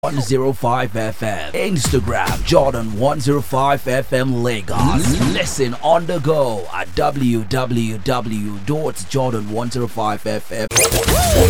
105 FM. Instagram Jordan 105 FM Lagos. Listen on the go at www.jordan105fm.